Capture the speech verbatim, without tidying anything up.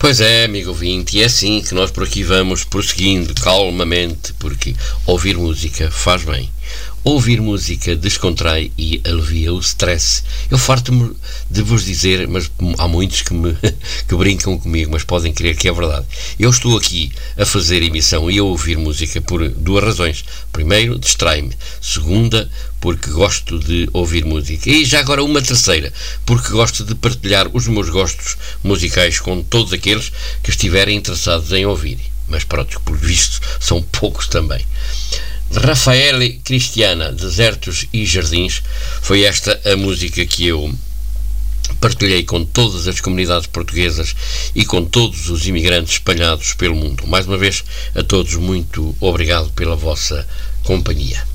Pois é, amigo ouvinte, e é assim que nós por aqui vamos prosseguindo calmamente, porque ouvir música faz bem. Ouvir música descontrai e alivia o stress. Eu farto-me de vos dizer, mas há muitos que, me, que brincam comigo, mas podem crer que é verdade. Eu estou aqui a fazer emissão e a ouvir música por duas razões. Primeiro, distrai-me. Segunda, porque gosto de ouvir música. E já agora uma terceira, porque gosto de partilhar os meus gostos musicais com todos aqueles que estiverem interessados em ouvir. Mas pronto, por visto, são poucos também. Rafael Cristiana, Desertos e Jardins, foi esta a música que eu partilhei com todas as comunidades portuguesas e com todos os imigrantes espalhados pelo mundo. Mais uma vez, a todos muito obrigado pela vossa companhia.